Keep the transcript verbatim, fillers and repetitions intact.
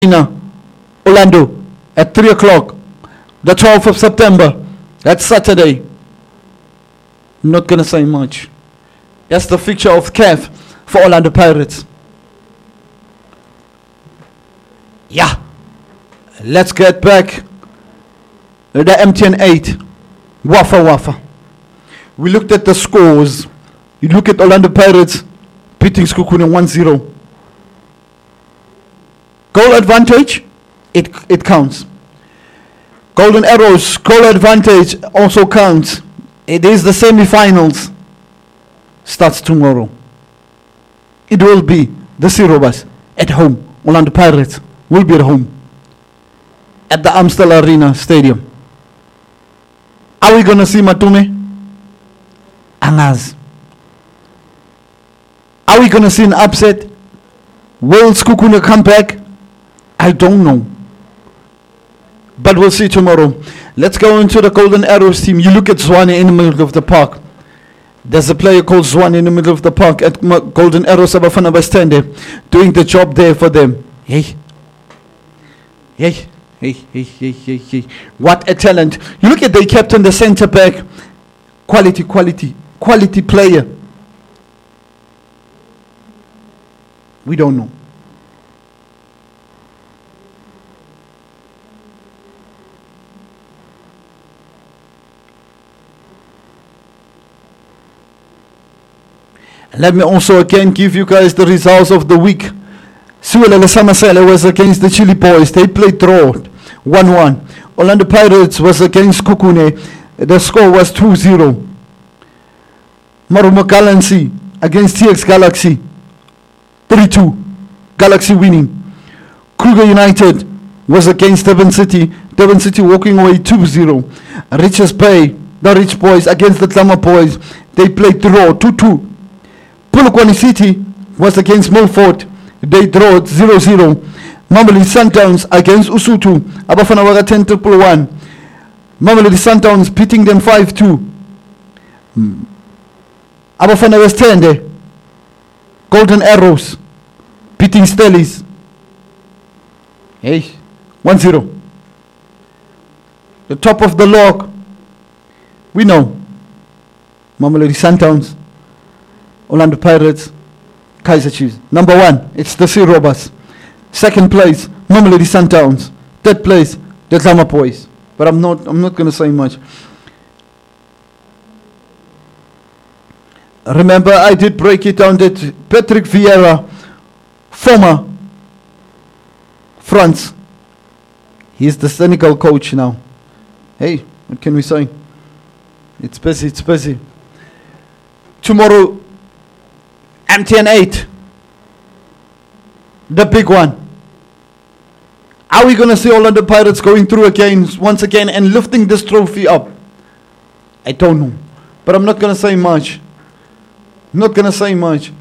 Arena, Orlando, at three o'clock, the twelfth of September. That's Saturday. I'm not going to say much. That's the fixture of C A F for Orlando Pirates. Yeah. Let's get back to the M T N eight. Wafa Wafa. We looked at the scores. You look at Orlando Pirates beating Sekhukhune one zero. Goal advantage, it it counts. Golden Arrows, goal advantage also counts. It is the semi-finals. Starts tomorrow. It will be the Sirobas at home. Orlando Pirates will be at home at the Amstel Arena Stadium. Are we gonna see Matume? Angaz. Are we gonna see an upset? Will Sekhukhune come back? I don't know. But we'll see tomorrow. Let's go into the Golden Arrows team. You look at Zwane in the middle of the park. There's a player called Zwane in the middle of the park at Golden Arrows Abafana Bastende, doing the job there for them. Hey. Hey. Hey, hey, hey, hey, hey. What a talent. You look at the captain, the center back. Quality, quality, quality player. We don't know. Let me also again give you guys the results of the week. Suelele Samasele was against the Chili Boys. They played draw, one one. Orlando Pirates was against Sekhukhune. The score was two zero. Marumo Galaxy against T X Galaxy, three two. Galaxy winning. Kruger United was against Durban City. Durban City walking away two zero. Richards Bay, the Rich Boys against the Tlama Boys. They played draw, two two. Polokwane City was against Milford. They drew zero zero. Mamelodi Sundowns against Usutu. Abafana Waga ten triple one. Mamelodi Sundowns beating them five two. Abafana West End. Golden Arrows beating Stellies. Hey, one zero. The top of the log. We know. Mamelodi Sundowns, Orlando Pirates, Kaizer Chiefs. Number one, it's the Sea Robbers. Second place, Mamelodi Sundowns. Third place, the Tlama Boys. But I'm not I'm not gonna say much. Remember, I did break it down that Patrick Vieira, former France, he's the Senegal coach now. Hey, what can we say? It's busy, it's busy. Tomorrow, M T N eight, the big one. Are we going to see Orlando Pirates going through again, once again, and lifting this trophy up? I don't know. But I'm not going to say much. I'm not going to say much.